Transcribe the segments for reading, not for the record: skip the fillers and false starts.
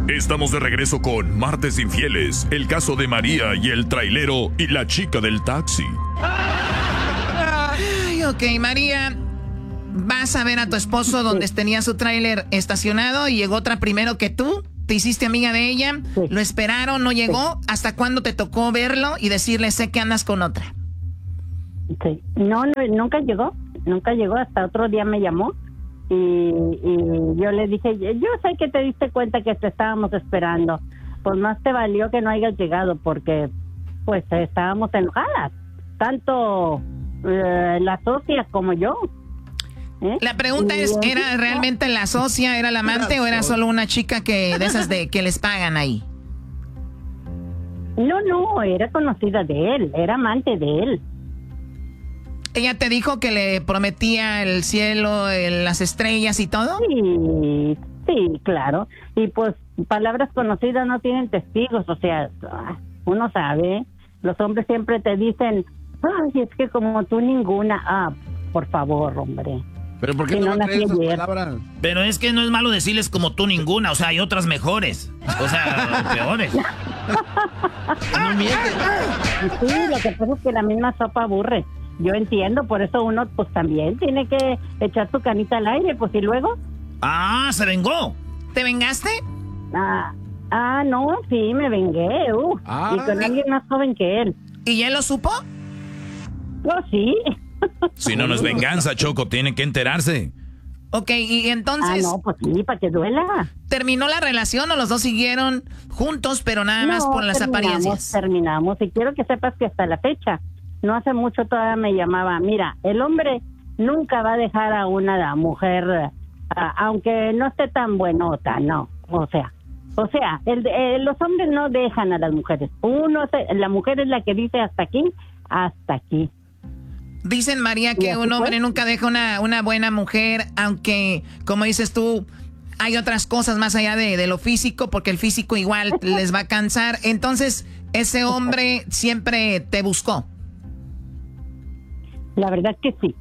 Estamos de regreso con Martes Infieles, el caso de María y el trailero y la chica del taxi. Ay, ok, María, vas a ver a tu esposo donde tenía su tráiler estacionado y llegó otra primero que tú. Te hiciste amiga de ella, lo esperaron, no llegó. ¿Hasta cuándo te tocó verlo y decirle, sé que andas con otra? Sí. No, nunca llegó, hasta otro día me llamó y yo le dije, yo sé que te diste cuenta que te estábamos esperando, pues más te valió que no hayas llegado porque pues estábamos enojadas, tanto la socia como yo. La pregunta es, ¿era realmente la socia, era la amante o era solo una chica de esas de que les pagan ahí? No, era conocida de él, era amante de él. ¿Ella te dijo que le prometía el cielo, las estrellas y todo? Sí, claro. Y pues palabras conocidas no tienen testigos, o sea, uno sabe. Los hombres siempre te dicen, ay, es que como tú ninguna. Por favor, hombre. ¿Pero por qué no crees esas palabras? Pero es que no es malo decirles como tú ninguna, o sea, hay otras mejores, o sea, peores. No mientes. Sí, lo que pasa es que la misma sopa aburre. Yo entiendo, por eso uno pues también tiene que echar su canita al aire, pues y luego. Se vengó. ¿Te vengaste? No, sí, me vengué, y con alguien más joven que él. ¿Y él lo supo? No, sí. Si no es venganza, Choco, tiene que enterarse. Ok, y entonces... no, pues sí, para que duela. ¿Terminó la relación o los dos siguieron juntos, pero nada más por las apariencias? Terminamos, y quiero que sepas que hasta la fecha, no hace mucho todavía me llamaba, mira, el hombre nunca va a dejar a una mujer, aunque no esté tan buenota, no, o sea, los hombres no dejan a las mujeres, la mujer es la que dice hasta aquí. Dicen, María, que un hombre nunca deja una buena mujer, aunque, como dices tú, hay otras cosas más allá de lo físico, porque el físico igual les va a cansar. Entonces, ese hombre siempre te buscó. La verdad que sí.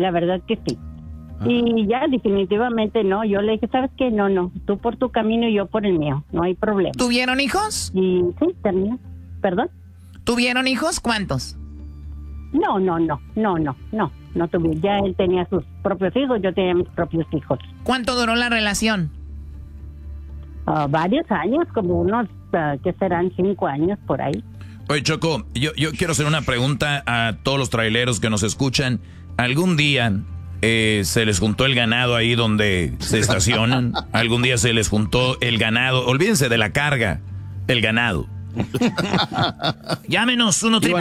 Y ya definitivamente no, yo le dije, ¿sabes qué? No, tú por tu camino y yo por el mío, no hay problema. ¿Tuvieron hijos? Y sí, terminó. ¿Perdón? ¿Tuvieron hijos? ¿Cuántos? No tuve. Ya él tenía sus propios hijos, yo tenía mis propios hijos. ¿Cuánto duró la relación? Varios años, como unos, ¿qué serán? 5 años por ahí. Oye, Choco, yo quiero hacer una pregunta a todos los traileros que nos escuchan. ¿Algún día se les juntó el ganado ahí donde se estacionan? ¿Algún día se les juntó el ganado? Olvídense de la carga, el ganado. Llámenos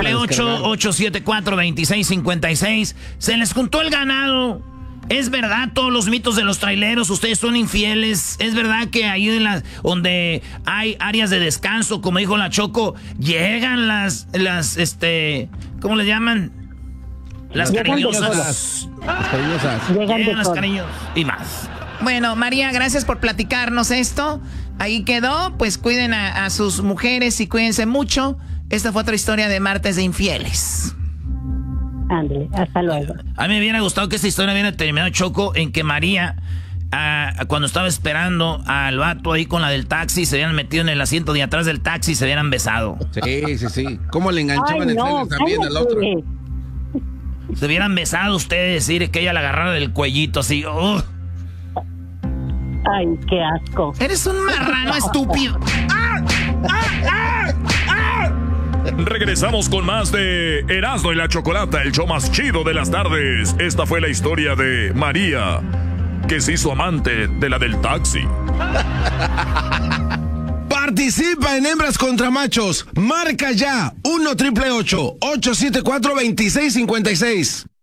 1-888-874-2656. Se les juntó el ganado. ¿Es verdad todos los mitos de los traileros? ¿Ustedes son infieles? ¿Es verdad que ahí donde hay áreas de descanso, como dijo la Choco, llegan las ¿cómo le llaman? Las cariñosas. Llegan las cariñosas y más. Bueno, María, gracias por platicarnos esto. Ahí quedó, pues cuiden a sus mujeres y cuídense mucho. Esta fue otra historia de Martes de Infieles. Ándale, hasta luego. A mí me hubiera gustado que esta historia hubiera terminado, Choco, en que María, cuando estaba esperando al vato ahí con la del taxi, se habían metido en el asiento de atrás del taxi y se hubieran besado. Sí. ¿Cómo le enganchaban el trailer también al otro? Se hubieran besado ustedes, decir que ella la agarrara del cuellito así. Ay, qué asco. Eres un marrano estúpido. Regresamos con más de Erasmo y la Chocolata, el show más chido de las tardes. Esta fue la historia de María, que se hizo amante de la del taxi. Participa en Hembras contra Machos. Marca ya 1-888-874-2656.